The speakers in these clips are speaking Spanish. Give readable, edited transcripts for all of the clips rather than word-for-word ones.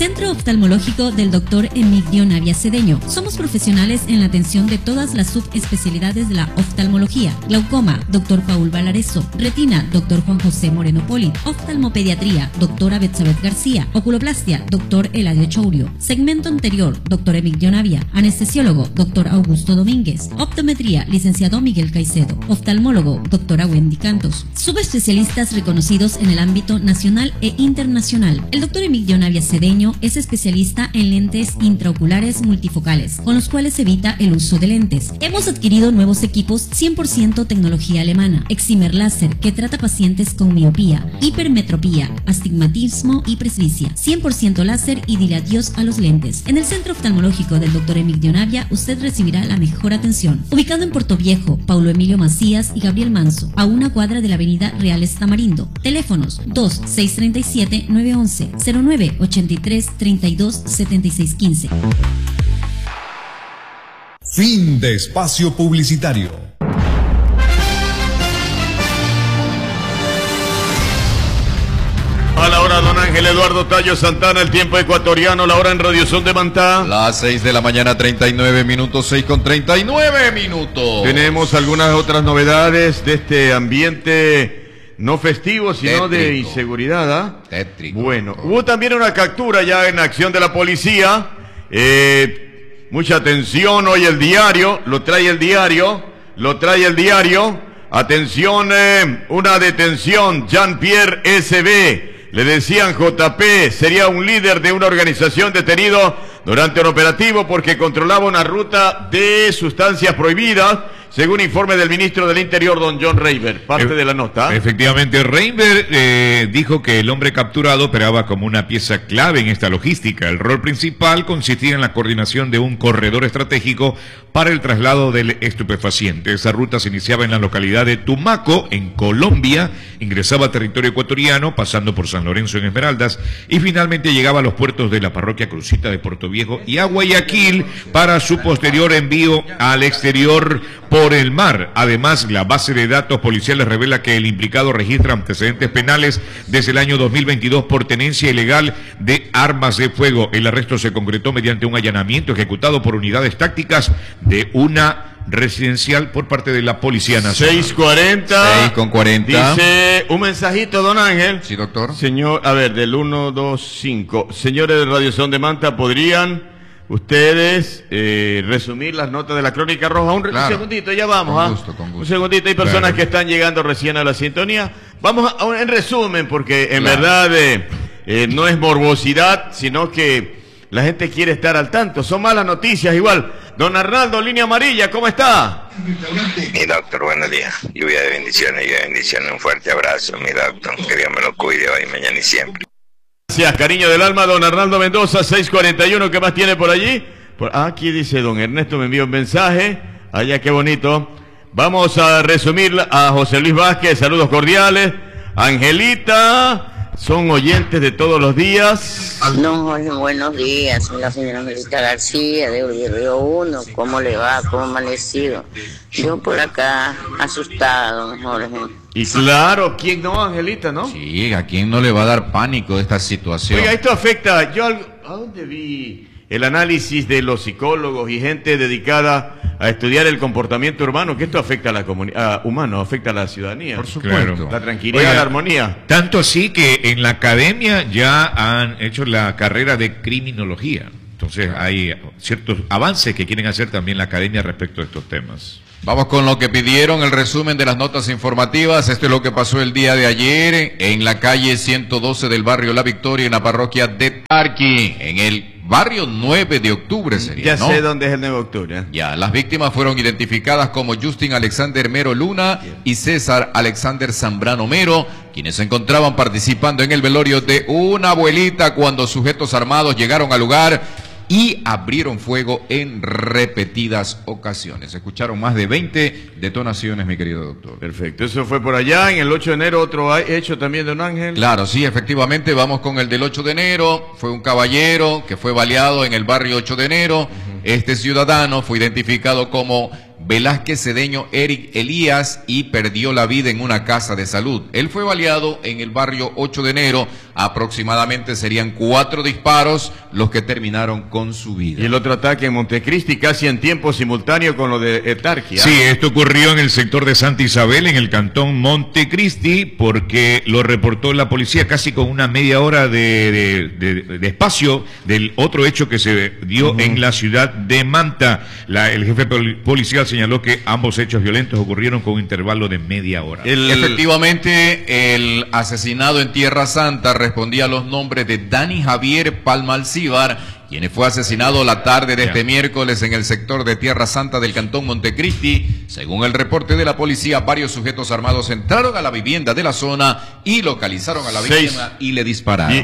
Centro Oftalmológico del Dr. Emigdio Navia Cedeño. Somos profesionales en la atención de todas las subespecialidades de la oftalmología. Glaucoma, Dr. Paul Valareso. Retina, Dr. Juan José Moreno Poli. Oftalmopediatría, Dra. Betsabeth García. Oculoplastia, Dr. Eladio Chourio. Segmento anterior, Dr. Emigdio Navia. Anestesiólogo, Dr. Augusto Domínguez. Optometría, licenciado Miguel Caicedo. Oftalmólogo, Dra. Wendy Cantos. Subespecialistas reconocidos en el ámbito nacional e internacional. El Dr. Emigdio Navia Cedeño es especialista en lentes intraoculares multifocales, con los cuales evita el uso de lentes. Hemos adquirido nuevos equipos 100% tecnología alemana. Excimer Láser, que trata pacientes con miopía, hipermetropía, astigmatismo y presbicia. 100% láser y dile adiós a los lentes. En el Centro Oftalmológico del Dr. Emigdio Navia, usted recibirá la mejor atención. Ubicado en Portoviejo, Paulo Emilio Macías y Gabriel Manso, a una cuadra de la avenida Reales Tamarindo. Teléfonos 2-637-911, 09-83-32-7615. Fin de espacio publicitario. A la hora, don Ángel Eduardo Tallo Santana, el tiempo ecuatoriano, la hora en Radio Son de Mantá. Las 6 de la mañana, 39 minutos, 6 con 39 minutos. Tenemos algunas otras novedades de este ambiente no festivo, sino tétrico, de inseguridad, ¿ah? Tétrico. Bueno, hubo también una captura ya en acción de la policía. Mucha atención, hoy el diario, lo trae el diario. Atención, una detención, Jean-Pierre S.B., le decían JP, sería un líder de una organización detenido durante un operativo porque controlaba una ruta de sustancias prohibidas, según informe del ministro del Interior, don John Reiber. Parte de la nota. Efectivamente, Reiber dijo que el hombre capturado operaba como una pieza clave en esta logística. El rol principal consistía en la coordinación de un corredor estratégico para el traslado del estupefaciente. Esa ruta se iniciaba en la localidad de Tumaco, en Colombia, ingresaba a territorio ecuatoriano, pasando por San Lorenzo en Esmeraldas, y finalmente llegaba a los puertos de la parroquia Crucita de Portoviejo y a Guayaquil para su posterior envío al exterior por el mar. Además, la base de datos policiales revela que el implicado registra antecedentes penales desde el año 2022 por tenencia ilegal de armas de fuego. El arresto se concretó mediante un allanamiento ejecutado por unidades tácticas de una residencial por parte de la Policía Nacional. 6:40. Dice un mensajito, don Ángel. Sí, doctor. Señor, a ver, del 125. Señores de Radio Son de Manta, ¿podrían ustedes resumir las notas de la Crónica Roja? Un segundito, ya vamos. Con gusto. Un segundito, hay personas que están llegando recién a la sintonía. Vamos en resumen, porque en verdad no es morbosidad, sino que la gente quiere estar al tanto. Son malas noticias igual. Don Arnaldo, línea amarilla, ¿cómo está? Mi doctor, buenos días. Lluvia de bendiciones. Un fuerte abrazo, mi doctor. Que Dios me lo cuide hoy, mañana y siempre. Gracias, cariño del alma, don Arnaldo Mendoza, 641. ¿Qué más tiene por allí? Aquí dice don Ernesto, me envió un mensaje. Allá, qué bonito. Vamos a resumir a José Luis Vázquez, saludos cordiales. Angelita, son oyentes de todos los días. Don Jorge, buenos días. La señora Angelita García de Río 1. ¿Cómo le va? ¿Cómo ha amanecido? Yo por acá asustada, don Jorge. Y claro, ¿quién no, Angelita, no? Sí, ¿a quién no le va a dar pánico esta situación? Oiga, esto afecta, ¿a dónde vi el análisis de los psicólogos y gente dedicada a estudiar el comportamiento urbano, que esto afecta a la comunidad afecta a la ciudadanía? Por supuesto. Claro. La tranquilidad, la armonía. Tanto así que en la academia ya han hecho la carrera de criminología. Entonces hay ciertos avances que quieren hacer también la academia respecto a estos temas. Vamos con lo que pidieron, el resumen de las notas informativas. Esto es lo que pasó el día de ayer en la calle 112 del barrio La Victoria, en la parroquia de Tarqui, en el barrio 9 de octubre sería, Ya sé dónde es el 9 de octubre. Ya, las víctimas fueron identificadas como Justin Alexander Mero Luna y César Alexander Zambrano Mero, quienes se encontraban participando en el velorio de una abuelita cuando sujetos armados llegaron al lugar y abrieron fuego en repetidas ocasiones. Escucharon más de 20 detonaciones, mi querido doctor. Perfecto, eso fue por allá. En el 8 de enero otro hecho también, don Ángel. Claro, sí, efectivamente, vamos con el del 8 de enero. Fue un caballero que fue baleado en el barrio 8 de enero. Este ciudadano fue identificado como Velázquez Cedeño Eric Elías y perdió la vida en una casa de salud. Él fue baleado en el barrio 8 de enero. Aproximadamente serían 4 disparos los que terminaron con su vida. Y el otro ataque en Montecristi casi en tiempo simultáneo con lo de Etarquia. Sí, esto ocurrió en el sector de Santa Isabel, en el cantón Montecristi, porque lo reportó la policía casi con una media hora de espacio del otro hecho que se dio en la ciudad de Manta. El jefe policial señaló que ambos hechos violentos ocurrieron con un intervalo de media hora. Efectivamente, el asesinado en Tierra Santa respondía a los nombres de Dani Javier Palma Alcíbar, quien fue asesinado la tarde de este miércoles en el sector de Tierra Santa del cantón Montecristi. Según el reporte de la policía, varios sujetos armados entraron a la vivienda de la zona y localizaron a la víctima y le dispararon.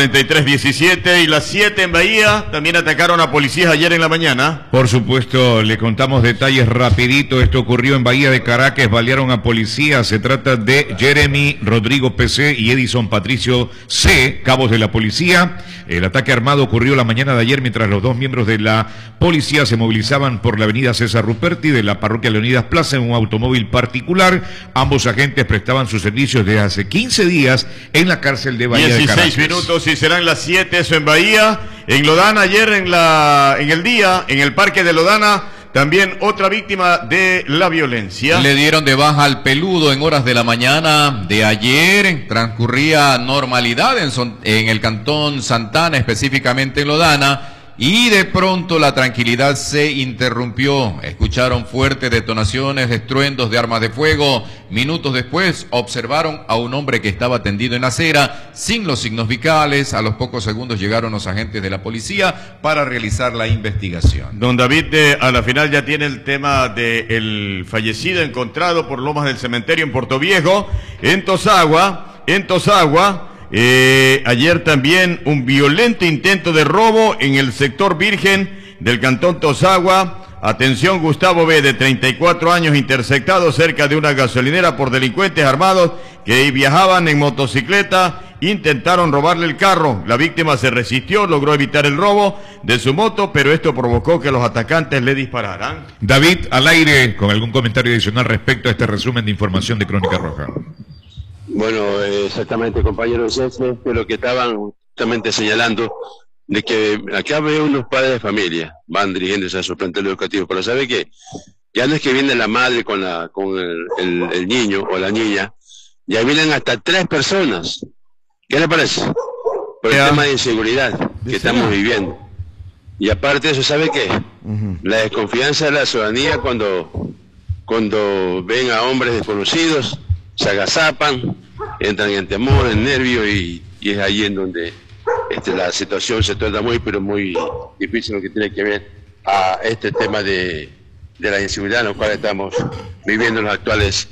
6:43:17 y las 7 en Bahía también atacaron a policías ayer en la mañana. Por supuesto, le contamos detalles rapidito. Esto ocurrió en Bahía de Caracas, balearon a policías. Se trata de Jeremy Rodrigo PC y Edison Patricio C, cabos de la policía. El ataque armado ocurrió la mañana de ayer mientras los dos miembros de la policía se movilizaban por la avenida César Ruperti de la parroquia Leonidas Plaza en un automóvil particular. Ambos agentes prestaban sus servicios desde hace 15 días en la cárcel de Bahía de Caracas. 16 minutos y serán las 7, eso en Bahía. En Lodana ayer en el día, en el parque de Lodana, también otra víctima de la violencia. Le dieron de baja al peludo en horas de la mañana de ayer. Transcurría normalidad en el cantón Santana, específicamente en Lodana. Y de pronto la tranquilidad se interrumpió. Escucharon fuertes detonaciones, estruendos de armas de fuego. Minutos después observaron a un hombre que estaba tendido en la acera sin los signos vitales. A los pocos segundos llegaron los agentes de la policía para realizar la investigación. Don David, a la final ya tiene el tema del fallecido encontrado por lomas del cementerio en Portoviejo, en Tosagua. Ayer también un violento intento de robo en el sector Virgen del cantón Tosagua. Atención, Gustavo B., de 34 años, interceptado cerca de una gasolinera por delincuentes armados que viajaban en motocicleta. Intentaron robarle el carro. La víctima se resistió, logró evitar el robo de su moto, pero esto provocó que los atacantes le dispararan. David, al aire, con algún comentario adicional respecto a este resumen de información de Crónica Roja. Bueno, exactamente, compañeros, es lo que estaban justamente señalando, de que acá veo unos padres de familia, van dirigiéndose a su plantel educativo, pero sabe que ya no es que viene la madre con el niño o la niña, ya vienen hasta 3 personas. ¿Qué le parece? Por el tema de inseguridad que estamos viviendo. Y aparte de eso, ¿sabe qué? La desconfianza de la ciudadanía cuando ven a hombres desconocidos, se agazapan, entran en temor, en nervio, y es ahí en donde la situación se torna muy difícil, lo que tiene que ver a este tema de la inseguridad en los cuales estamos viviendo en los actuales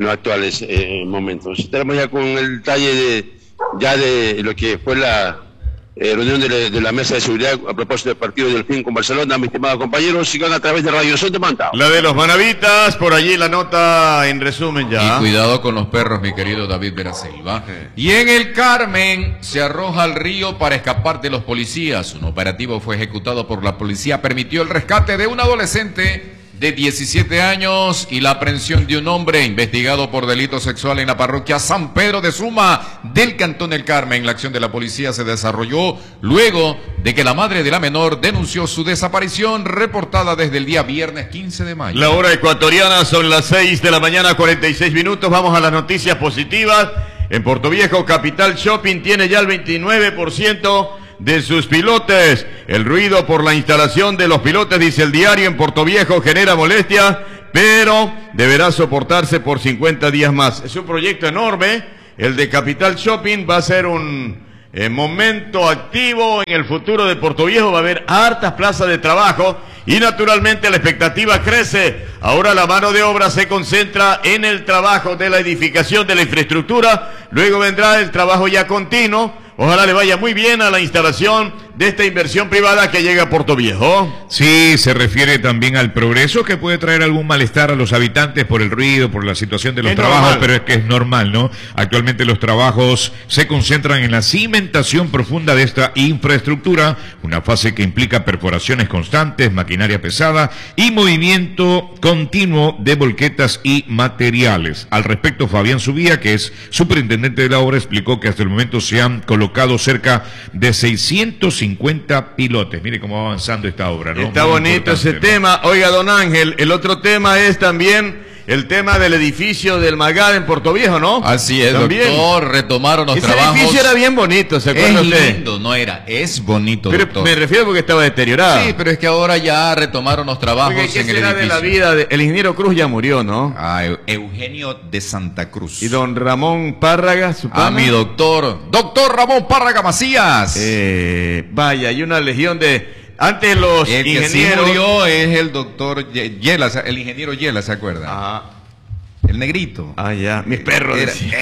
momentos. Estamos ya con el detalle de lo que fue la reunión de la mesa de seguridad a propósito del partido del Delfín con Barcelona. Mis estimados compañeros, sigan a través de Radio Sol de Manta. La de los manavitas, por allí la nota en resumen ya. Y cuidado con los perros, mi querido David Verasilva. Y en el Carmen se arroja al río para escapar de los policías. Un operativo fue ejecutado por la policía, permitió el rescate de un adolescente de 17 años y la aprehensión de un hombre investigado por delito sexual en la parroquia San Pedro de Suma del cantón del Carmen. La acción de la policía se desarrolló luego de que la madre de la menor denunció su desaparición, reportada desde el día viernes 15 de mayo. La hora ecuatoriana son las 6 de la mañana, 46 minutos. Vamos a las noticias positivas. En Portoviejo, Capital Shopping tiene ya el 29% de sus pilotes. El ruido por la instalación de los pilotes, dice el diario, en Portoviejo genera molestia, pero deberá soportarse por 50 días más. Es un proyecto enorme, el de Capital Shopping. Va a ser un momento activo en el futuro de Portoviejo. Va a haber hartas plazas de trabajo y naturalmente la expectativa crece. Ahora la mano de obra se concentra en el trabajo de la edificación de la infraestructura. Luego vendrá el trabajo ya continuo. Ojalá le vaya muy bien a la instalación de esta inversión privada que llega a Puerto Viejo. Sí, se refiere también al progreso que puede traer algún malestar a los habitantes por el ruido, por la situación de los trabajos, normal. Pero es que es normal, ¿no? Actualmente los trabajos se concentran en la cimentación profunda de esta infraestructura, una fase que implica perforaciones constantes, maquinaria pesada y movimiento continuo de volquetas y materiales. Al respecto, Fabián Subía, que es superintendente de la obra, explicó que hasta el momento se han colocado cerca de 650 pilotes. Mire cómo va avanzando esta obra, ¿no? Está muy bonito ese, ¿no?, tema. Oiga, don Ángel, el otro tema es también el tema del edificio del Magad en Puerto Viejo, ¿no? Así es, también. Doctor, retomaron los trabajos. Ese edificio era bien bonito, ¿se acuerda usted? Es lindo, no era, es bonito, pero doctor. Me refiero porque estaba deteriorado. Sí, pero es que ahora ya retomaron los trabajos en el edificio. ¿Qué será de la vida? El ingeniero Cruz ya murió, ¿no? Eugenio de Santa Cruz. ¿Y don Ramón Párraga, su pana? Mi doctor Ramón Párraga Macías. Vaya, hay una legión de... Antes los ingenieros... El que sí murió es el doctor Yela, el ingeniero Yela, ¿se acuerda? Ajá. El negrito. Ah, ya. Mis perros.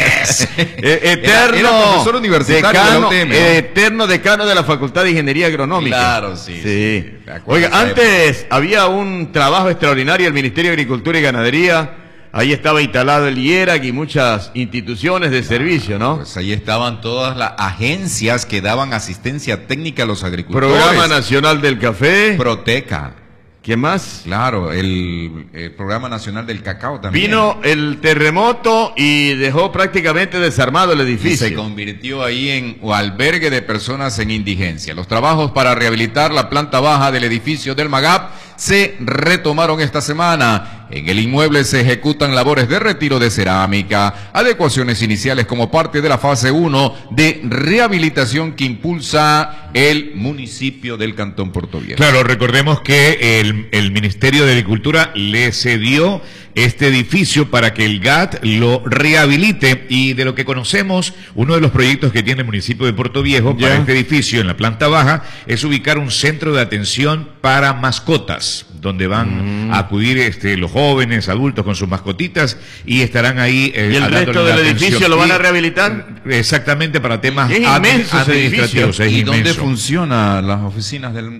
Eterno profesor universitario decano, de la UTM, ¿no? Eterno decano de la Facultad de Ingeniería Agronómica. Claro, sí. Oiga, antes había un trabajo extraordinario del Ministerio de Agricultura y Ganadería. Ahí estaba instalado el IERAC y muchas instituciones de servicio, ¿no? Pues ahí estaban todas las agencias que daban asistencia técnica a los agricultores. Programa Nacional del Café. Proteca. ¿Qué más? Claro, el Programa Nacional del Cacao también. Vino el terremoto y dejó prácticamente desarmado el edificio. Y se convirtió ahí en albergue de personas en indigencia. Los trabajos para rehabilitar la planta baja del edificio del MAGAP se retomaron esta semana. En el inmueble se ejecutan labores de retiro de cerámica, adecuaciones iniciales como parte de la fase 1 de rehabilitación que impulsa el municipio del Cantón Puerto Viejo. Claro, recordemos que el Ministerio de Agricultura le cedió este edificio para que el GAT lo rehabilite, y de lo que conocemos, uno de los proyectos que tiene el municipio de Puerto Viejo para este edificio en la planta baja es ubicar un centro de atención para mascotas, donde van a acudir los jóvenes, adultos con sus mascotitas, y estarán ahí. ¿Y el resto del edificio lo van a rehabilitar? Exactamente, para temas administrativos. ¿Y dónde funcionan las oficinas del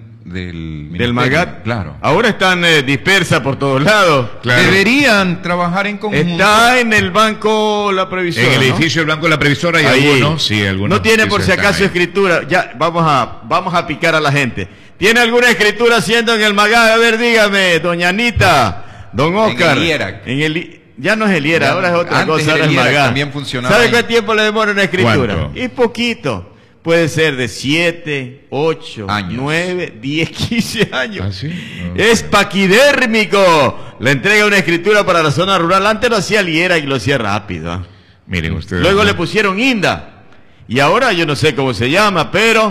MAGAT? Claro. Ahora están dispersas por todos lados. Claro. Deberían trabajar en conjunto. Está en el Banco La Previsora. En el edificio del Banco La Previsora hay algunos, sí, algunos. No tiene por si acaso escritura. Ya, vamos a picar a la gente. ¿Tiene alguna escritura haciendo en el MAGAT? A ver, dígame, doña Anita, don Oscar. En el IERAC. Ya no es el IERAC, ahora es otra cosa, ahora es el MAGAT. También funcionaba. ¿Sabe cuánto tiempo le demora una escritura? ¿Cuánto? Y poquito. Puede ser de 7, 8, 9, 10, 15 años. ¿Ah, sí? Es paquidérmico. Le entrega una escritura para la zona rural. Antes lo hacía el IERAC y lo hacía rápido. Miren ustedes. Luego le pusieron INDA. Y ahora yo no sé cómo se llama, pero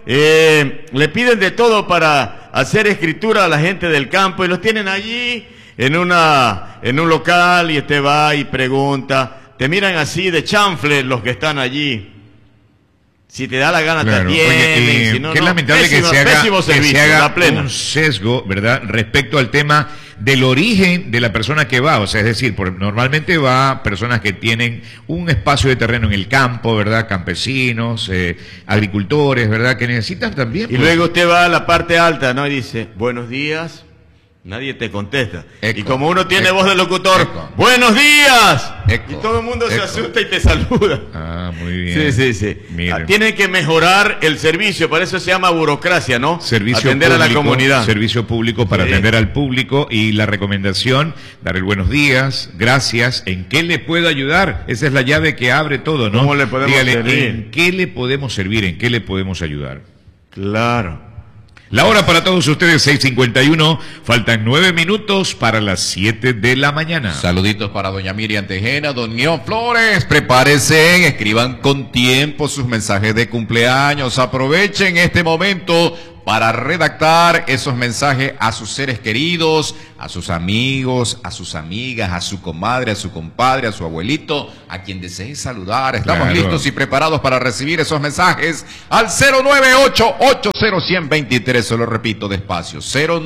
le piden de todo para hacer escritura a la gente del campo, y los tienen allí en un local, y usted va y pregunta. Te miran así de chanfle los que están allí. Si te da la gana, claro, te atienden. Si no, qué lamentable que se haga un sesgo, ¿verdad?, respecto al tema del origen de la persona que va. O sea, es decir, normalmente va personas que tienen un espacio de terreno en el campo, ¿verdad?, campesinos, agricultores, ¿verdad?, que necesitan también. Y luego usted va a la parte alta, ¿no?, y dice, buenos días. Nadie te contesta. Y como uno tiene voz de locutor, ¡buenos días! Y todo el mundo se asusta y te saluda. Ah, muy bien. Sí. Tienen que mejorar el servicio, para eso se llama burocracia, ¿no? Servicio atender público, a la comunidad. Servicio público para atender al público, y la recomendación, dar el buenos días, gracias, ¿en qué le puedo ayudar? Esa es la llave que abre todo, ¿no? ¿Cómo le podemos servir? ¿En qué le podemos servir? ¿En qué le podemos ayudar? Claro. La hora para todos ustedes, 6:51, faltan 9 minutos para las 7 de la mañana. Saluditos para doña Miriam Tejena, don Neon Flores, prepárense, escriban con tiempo sus mensajes de cumpleaños, aprovechen este momento para redactar esos mensajes a sus seres queridos, a sus amigos, a sus amigas, a su comadre, a su compadre, a su abuelito, a quien desee saludar. Estamos listos y preparados para recibir esos mensajes al 098800123. Se lo repito despacio,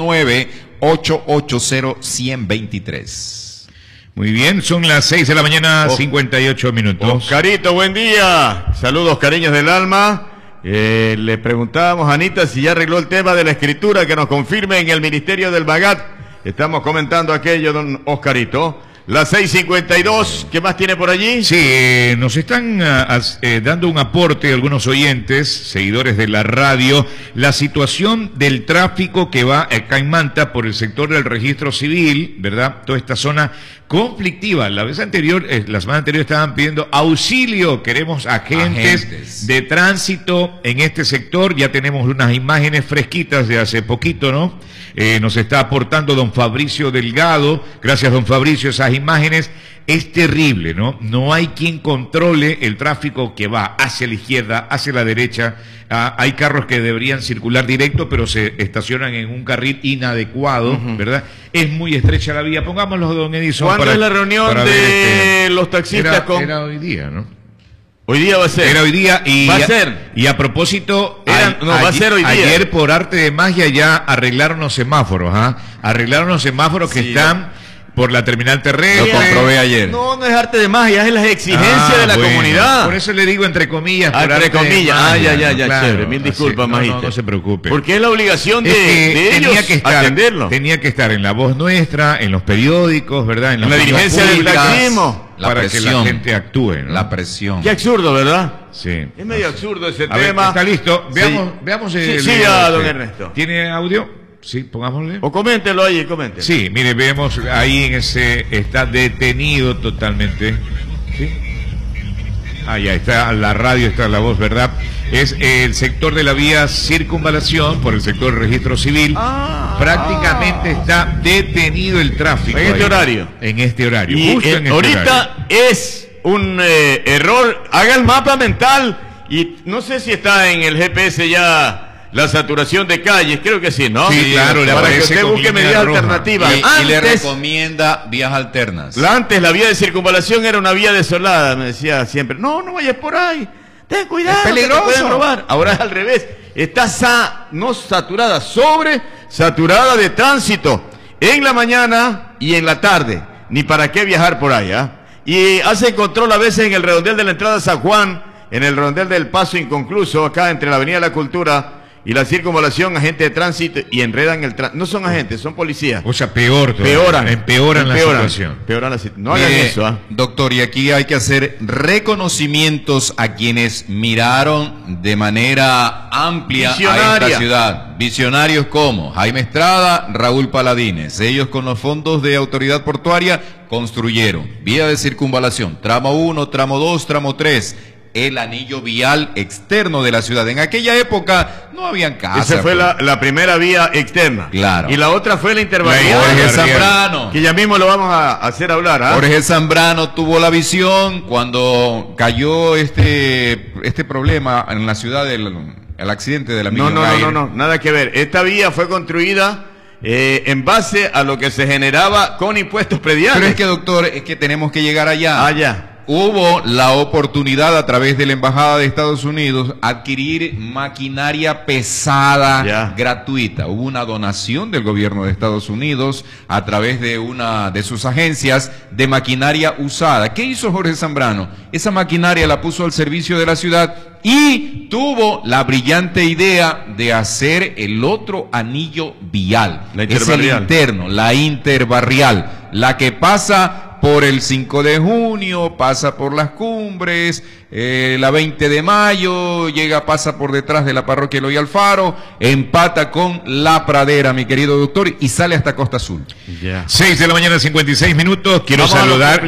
098800123. Muy bien, son las 6 de la mañana, 58 minutos. Oscarito, buen día. Saludos, cariños del alma. Le preguntábamos a Anita si ya arregló el tema de la escritura, que nos confirme en el Ministerio del Magat. Estamos comentando aquello, don Oscarito. Las 6:52, ¿qué más tiene por allí? Sí, nos están dando un aporte algunos oyentes, seguidores de la radio, la situación del tráfico que va acá en Manta por el sector del registro civil, ¿verdad? Toda esta zona conflictiva. La semana anterior estaban pidiendo auxilio, queremos agentes de tránsito en este sector. Ya tenemos unas imágenes fresquitas de hace poquito, ¿no? Nos está aportando don Fabricio Delgado. Gracias, don Fabricio, esas imágenes. Es terrible, ¿no? No hay quien controle el tráfico que va hacia la izquierda, hacia la derecha. Hay carros que deberían circular directo, pero se estacionan en un carril inadecuado, ¿verdad? Es muy estrecha la vía. Pongámoslo, don Edison. ¿Cuándo es la reunión de los taxistas con...? Era hoy día, ¿no? Hoy día va a ser. Era hoy día y... Va a ser. Y a propósito... va a ser hoy día. Ayer, por arte de magia, ya arreglaron los semáforos, Arreglaron los semáforos que están por la terminal terrestre. Lo comprobé ayer. No es arte de magia, es la exigencia de la comunidad. Por eso le digo entre comillas. Entre comillas. Ya, claro, chévere. Mil disculpas, Magíster. No se preocupe. Porque es la obligación de ellos atenderlo. Tenía que estar en La Voz Nuestra, en los periódicos, ¿verdad? En la dirigencia del taxismo. Para que la gente actúe, ¿no? La presión. Qué absurdo, ¿verdad? Sí. Es medio absurdo ese tema. Ver, está listo. Veamos el... Sí, don Ernesto. ¿Tiene audio? Sí, pongámosle. O coméntelo ahí, coméntelo. Sí, mire, vemos ahí en ese... Está detenido totalmente. ¿Sí? Ya está la radio, está la voz, ¿verdad? Es el sector de la vía Circunvalación por el sector del registro civil. Prácticamente está detenido el tráfico. En este horario. En este horario. Y justo en este ahorita horario. Es un error. Haga el mapa mental. Y no sé si está en el GPS ya la saturación de calles. Creo que sí, ¿no? Sí, claro. Para que usted busque medidas alternativas. Y le recomienda vías alternas. Antes la vía de circunvalación era una vía desolada. Me decía siempre, no vayas por ahí. Ten cuidado, es peligroso. Que te pueden robar. Ahora es al revés. Está no saturada, saturada de tránsito en la mañana y en la tarde. Ni para qué viajar por ahí, Y hacen control a veces en el redondel de la entrada a San Juan, en el redondel del Paso Inconcluso, acá entre la Avenida de la Cultura y la Circunvalación, agentes de tránsito, y enredan el tránsito. No son agentes, son policías. O sea, peor todavía. Empeoran la situación. No hagan eso, Doctor, y aquí hay que hacer reconocimientos a quienes miraron de manera amplia a esta ciudad. Visionarios como Jaime Estrada, Raúl Paladines. Ellos, con los fondos de autoridad portuaria, construyeron vía de circunvalación, tramo 1, tramo 2, tramo 3, el anillo vial externo de la ciudad. En aquella época no habían casas. Esa fue la primera vía externa. Claro. Y la otra fue la interbarrial. Jorge Zambrano. Que ya mismo lo vamos a hacer hablar. Jorge Zambrano tuvo la visión cuando cayó este problema en la ciudad el accidente de la No, nada que ver. Esta vía fue construida en base a lo que se generaba con impuestos prediales. Pero es que, doctor, es que tenemos que llegar allá. Allá. Hubo la oportunidad a través de la Embajada de Estados Unidos adquirir maquinaria pesada gratuita. Hubo una donación del gobierno de Estados Unidos a través de una de sus agencias de maquinaria usada. ¿Qué hizo Jorge Zambrano? Esa maquinaria la puso al servicio de la ciudad y tuvo la brillante idea de hacer el otro anillo vial. Es el interno, la interbarrial, la que pasa por el 5 de junio, pasa por las Cumbres, la 20 de mayo, pasa por detrás de la parroquia Eloy Alfaro, empata con La Pradera, mi querido doctor, y sale hasta Costa Azul. 6 de la mañana, 56 minutos. Quiero saludar,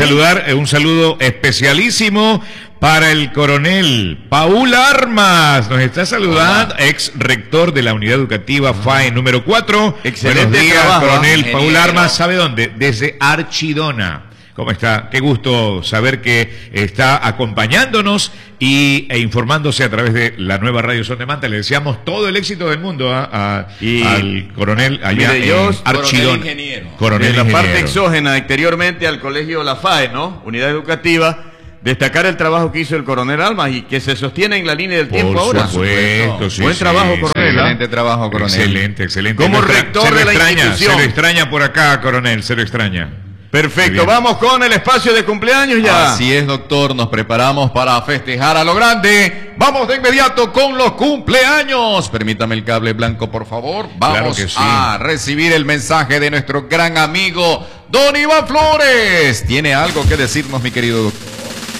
un saludo especialísimo para el coronel Paul Armas. Nos está saludando, ex rector de la unidad educativa FAE número 4. Excelente Buenos días, trabajo, coronel Paul Armas. ¿Sabe dónde? Desde Archidona. ¿Cómo está? Qué gusto saber que está acompañándonos e informándose a través de la nueva Radio Son de Manta. Le deseamos todo el éxito del mundo al coronel allá en Archidona. Coronel ingeniero. La parte exógena, exteriormente al colegio La FAE, ¿no? Unidad educativa. Destacar el trabajo que hizo el coronel Almas y que se sostiene en la línea del tiempo ahora. Por supuesto, sí. Buen trabajo, coronel. Excelente trabajo, coronel. Excelente. Como rector de la institución. Se lo extraña por acá, coronel, se lo extraña. Perfecto, vamos con el espacio de cumpleaños ya. Así es, doctor, nos preparamos para festejar a lo grande. Vamos de inmediato con los cumpleaños. Permítame el cable blanco, por favor. Vamos Claro que sí. a recibir el mensaje de nuestro gran amigo Don Iván Flores. ¿Tiene algo que decirnos, mi querido doctor?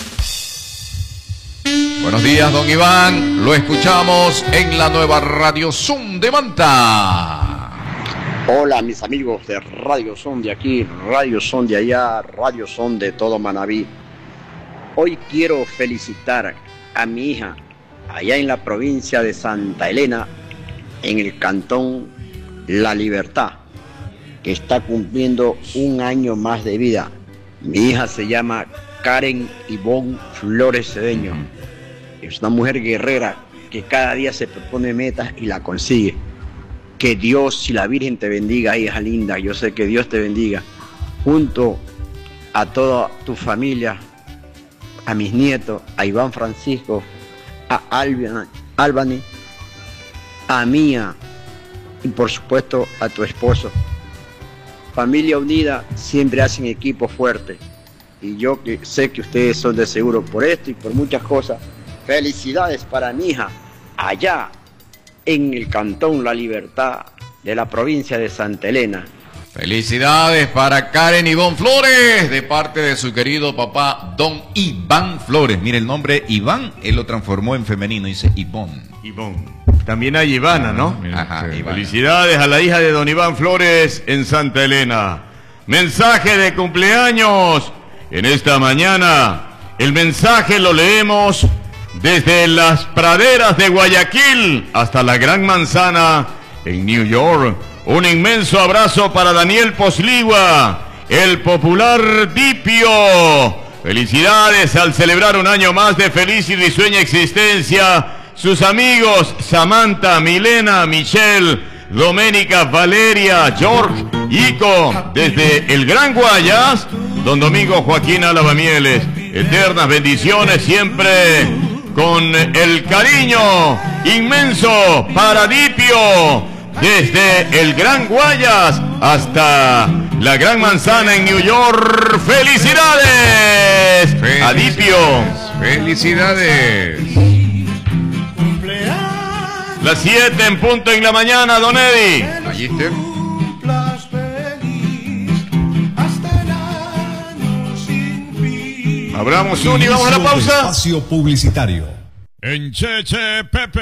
Buenos días, don Iván. Lo escuchamos en la nueva Radio Zoom de Manta. Hola, mis amigos de Radio Son de aquí, Radio Son de allá, Radio Son de todo Manabí. Hoy quiero felicitar a mi hija allá en la provincia de Santa Elena, en el cantón La Libertad, que está cumpliendo un año más de vida. Mi hija se llama Karen Ivonne Flores Cedeño. Es una mujer guerrera que cada día se propone metas y la consigue. Que Dios y la Virgen te bendiga, hija linda. Yo sé que Dios te bendiga. Junto a toda tu familia, a mis nietos, a Iván Francisco, a Albany, a Mía y por supuesto a tu esposo. Familia unida siempre hacen equipo fuerte. Y yo que sé que ustedes son de seguro por esto y por muchas cosas. Felicidades para mi hija allá en el cantón La Libertad de la provincia de Santa Elena. Felicidades para Karen Ivonne Flores, de parte de su querido papá, don Iván Flores. Mire, el nombre Iván, él lo transformó en femenino, dice Ivonne. Ivonne. También hay Ivana, ¿no? Ajá, Ivana. Felicidades a la hija de don Iván Flores en Santa Elena. Mensaje de cumpleaños en esta mañana. El mensaje lo leemos desde las praderas de Guayaquil hasta la Gran Manzana en New York. Un inmenso abrazo para Daniel Posligua, el popular Dipio. Felicidades al celebrar un año más de feliz y risueña existencia. Sus amigos Samantha, Milena, Michelle, Doménica, Valeria, George, Ico, desde el Gran Guayas, don Domingo Joaquín Alavamieles. Eternas bendiciones siempre, con el cariño inmenso para Dipio, desde el Gran Guayas hasta la Gran Manzana en New York. ¡Felicidades! A Dipio. ¡Felicidades! Las 7 en punto en la mañana, don Eddie. Allí está. Abramos un y vamos a la pausa. Espacio publicitario. En Che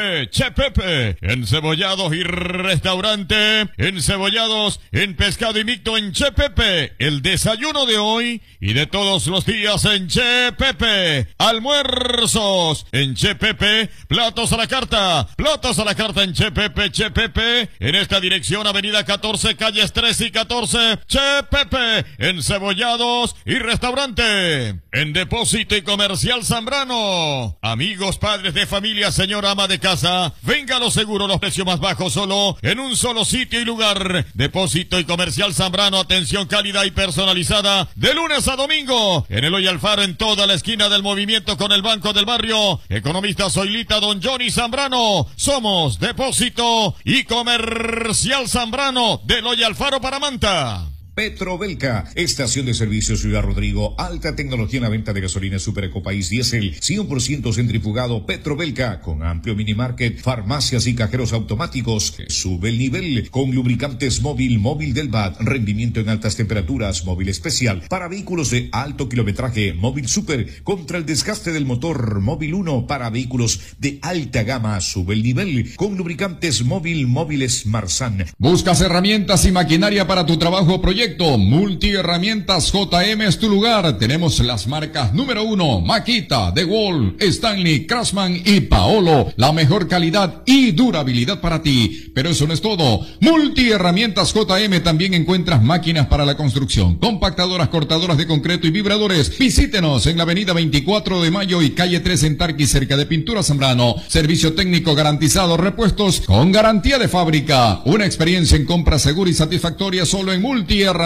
Pepe, encebollados y restaurante, encebollados en pescado y mixto en Che Pepe, el desayuno de hoy y de todos los días en Che Pepe, almuerzos en Che Pepe, platos a la carta en Che Pepe, en esta dirección avenida 14, calles 13 y 14, Che Pepe, encebollados y restaurante, en Depósito y Comercial Zambrano, amigos, padres de familia, señora ama de casa, venga a lo seguro, los precios más bajos solo en un solo sitio y lugar. Depósito y Comercial Zambrano, atención cálida y personalizada de lunes a domingo. En Eloy Alfaro, en toda la esquina del movimiento con el Banco del Barrio. Economista Zoilita, don Johnny Zambrano. Somos Depósito y Comercial Zambrano de Eloy Alfaro para Manta. Petrobelca, estación de servicio Ciudad Rodrigo, alta tecnología en la venta de gasolina Super Ecopaís Diesel, 100% centrifugado. Petrobelca, con amplio minimarket, farmacias y cajeros automáticos. Sube el nivel con lubricantes móvil del BAT, rendimiento en altas temperaturas, móvil especial para vehículos de alto kilometraje, móvil super contra el desgaste del motor, móvil 1 para vehículos de alta gama. Sube el nivel con lubricantes móviles Marsan. ¿Buscas herramientas y maquinaria para tu trabajo o proyecto? Multiherramientas JM es tu lugar. Tenemos las marcas número 1, Makita, DeWalt, Stanley, Craftsman y Paolo. La mejor calidad y durabilidad para ti. Pero eso no es todo. Multiherramientas JM también encuentras máquinas para la construcción, compactadoras, cortadoras de concreto y vibradores. Visítenos en la avenida 24 de Mayo y calle 3 en Tarqui, cerca de Pintura Zambrano. Servicio técnico garantizado, repuestos con garantía de fábrica. Una experiencia en compra segura y satisfactoria solo en Multiherramientas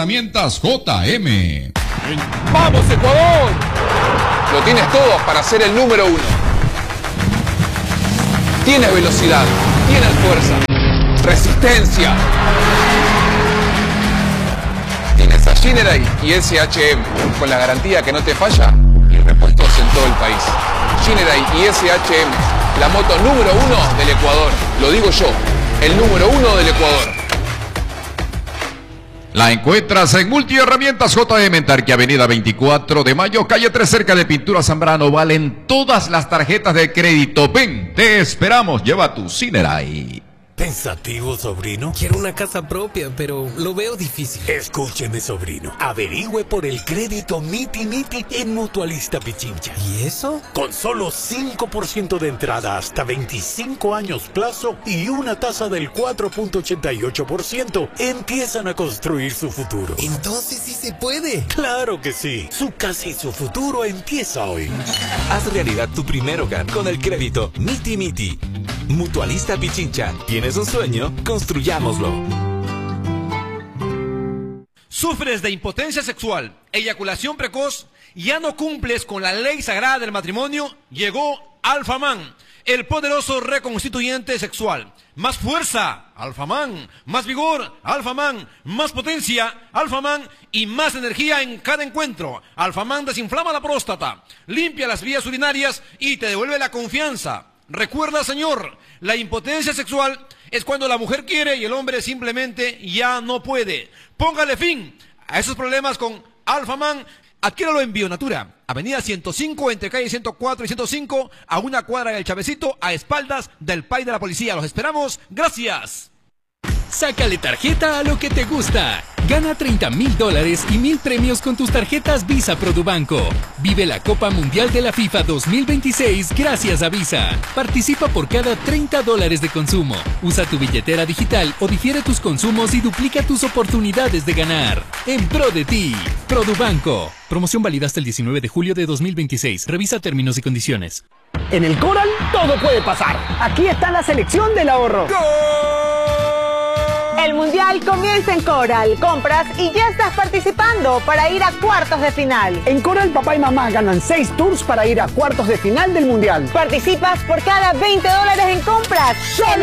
JM. ¡Vamos, Ecuador! Lo tienes todo para ser el número 1. Tienes velocidad, tienes fuerza, resistencia. Tienes Shineray y SHM, con la garantía que no te falla y repuestos en todo el país. Shineray y SHM, la moto número 1 del Ecuador. Lo digo yo, el número 1 del Ecuador. La encuentras en Multiherramientas JM en Tarqui, Avenida 24 de Mayo, calle 3, cerca de Pintura Zambrano. Valen todas las tarjetas de crédito. Ven, te esperamos. Lleva tu Shineray. ¿Pensativo, sobrino? Quiero una casa propia, pero lo veo difícil. Escúcheme, sobrino. Averigüe por el crédito Miti Miti en Mutualista Pichincha. ¿Y eso? Con solo 5% de entrada hasta 25 años plazo y una tasa del 4.88%, empiezan a construir su futuro. Entonces sí se puede. Claro que sí. Su casa y su futuro empieza hoy. Haz realidad tu primer hogar con el crédito Miti Miti. Mutualista Pichincha. ¿Tienes un sueño? Construyámoslo. ¿Sufres de impotencia sexual, eyaculación precoz? ¿Ya no cumples con la ley sagrada del matrimonio? Llegó Alfaman, el poderoso reconstituyente sexual. Más fuerza, Alfaman. Más vigor, Alfaman. Más potencia, Alfaman. Y más energía en cada encuentro. Alfaman desinflama la próstata, limpia las vías urinarias y te devuelve la confianza. Recuerda, señor, la impotencia sexual es cuando la mujer quiere y el hombre simplemente ya no puede. Póngale fin a esos problemas con Alfaman. Adquiéralo en Bionatura, avenida 105, entre calle 104 y 105, a una cuadra del Chavecito, a espaldas del PAI de la policía. Los esperamos. Gracias. Sácale tarjeta a lo que te gusta. Gana $30,000 y 1,000 premios con tus tarjetas Visa Produbanco. Vive la Copa Mundial de la FIFA 2026 gracias a Visa. Participa por cada $30 de consumo. Usa tu billetera digital o difiere tus consumos y duplica tus oportunidades de ganar. En pro de ti, Produbanco. Promoción válida hasta el 19 de julio de 2026. Revisa términos y condiciones. En el Coral todo puede pasar. Aquí está la selección del ahorro. El Mundial comienza en Coral. Compras y ya estás participando para ir a cuartos de final. En Coral, papá y mamá ganan 6 tours para ir a cuartos de final del Mundial. Participas por cada $20 en compras.